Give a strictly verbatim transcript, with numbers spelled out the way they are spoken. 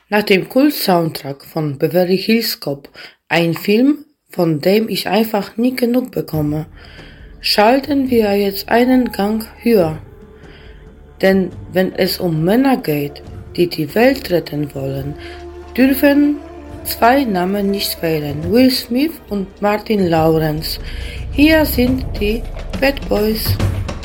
Nach dem Kult-Soundtrack von Beverly Hills Cop, ein Film, von dem ich einfach nie genug bekomme, schalten wir jetzt einen Gang höher. Denn wenn es um Männer geht, die die Welt retten wollen, dürfen zwei Namen nicht fehlen: Will Smith und Martin Lawrence. Hier sind die Bad Boys.